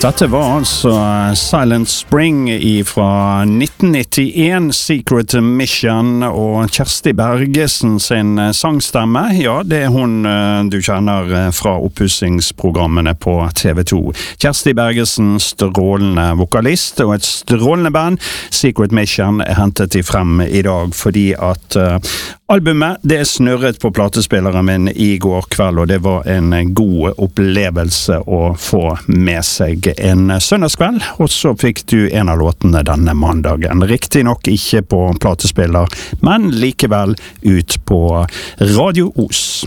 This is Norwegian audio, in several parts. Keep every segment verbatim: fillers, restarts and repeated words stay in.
Dette var altså Silent Spring fra nitten nittien, Secret Mission, og Kjersti Bergesen sin sangstemme. Ja, det er hun du kjenner fra oppussingsprogrammene på T V to. Kjersti Bergesen, strålende vokalist og et strålende band. Secret Mission er hentet i frem i dag fordi at uh, albumet det snurret på platespilleren min i går kveld, og det var en god opplevelse å få med seg en søndagskveld, og så fikk du en av låtene denne mandagen. Riktig nok ikke på platespiller, men likevel ut på Radio Os.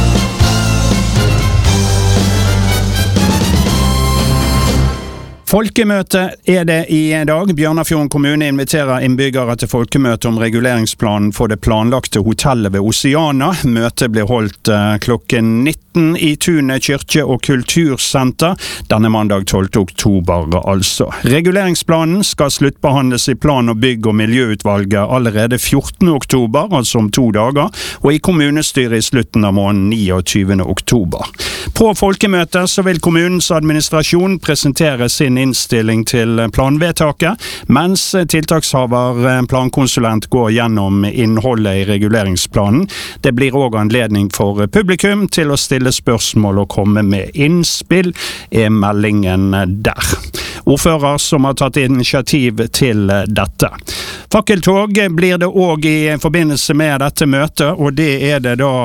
Folkemøte er det i dag. Bjørnafjorden kommune inviterer innbyggere til folkemøte om reguleringsplanen for det planlagte hotellet ved Oceana. Møtet blir holdt klokken nitten i Tunet kirke- og kultursenter denne mandag tolvte oktober altså. Reguleringsplanen skal sluttbehandles i plan- og bygg- og miljøutvalget allerede fjortende oktober, altså om to dager, og i kommunestyret i slutten av måneden niogtyvende oktober. På folkemøtet så vil kommunens administrasjon presentere sin innstilling til planvedtaket, mens tiltakshaver plankonsulent går gjennom innholdet i reguleringsplanen. Det blir også anledning for publikum til å stille spørsmål og komme med innspill, er meldingen der. Ordfører som har tatt initiativ til dette. Fakkeltog blir det også i forbindelse med dette møtet, og det er det da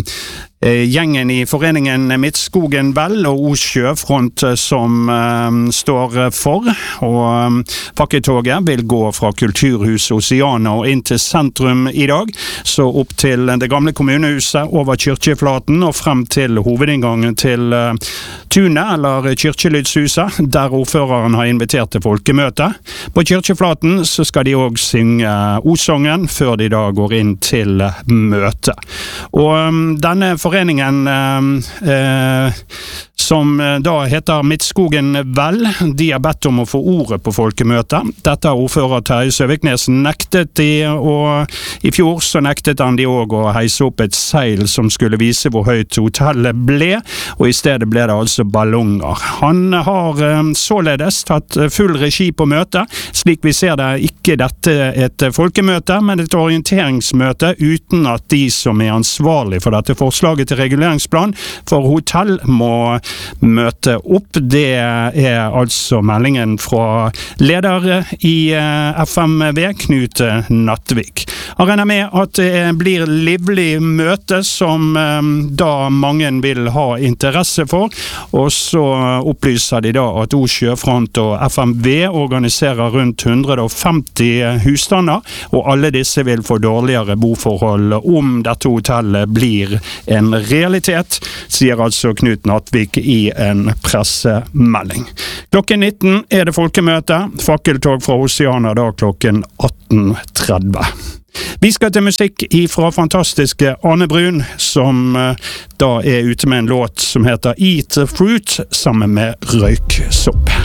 gjengen i foreningen Midtskogen Vel og Os Sjøfront som uh, står for, og um, fakkeltoget vil gå fra Kulturhuset Oceana og inn til sentrum i dag, så opp til det gamle kommunehuset over Kirkeflaten og frem til hovedinngangen til uh, Tunet, eller Kirkelydshuset, der ordføreren har invitert til folkemøte. På Kirkeflaten så skal de også synge Ossangen før de da går inn til møte. Og um, denne foreningen eh, eh, som da heter Midtskogen Vel, de har bedt om å få ordet på folkemøtet. Dette har ordfører Terje Søviknes nektet i, og i fjor så nektet han de også å heise opp et seil som skulle vise hvor høyt hotellet ble, og i stedet ble det altså ballonger. Han har eh, således tatt full regi på møtet, slik vi ser det ikke dette et folkemøte, men et orienteringsmøte uten at de som er ansvarlig for dette forslaget til reguleringsplan for hotell må møte opp. Det er altså meldingen fra leder i F M V, Knut Nattvik. Han regner med at det blir livlig møte som da mange vil ha interesse for, og så opplyser de da at Os Sjøfront og F M V organiserer rundt hundre og femti husstander, og alle disse vil få dårligere boforhold om dette hotellet blir en realitet, sier altså Knut Nattvik i en pressemelding. Klokken nitten er det folkemøte, fakkeltog fra Oceana da klokken atten tretti. Vi skal til musikk fra fantastiske Arne Brun, som da er ute med en låt som heter Eat the Fruit, sammen med Røyksopp.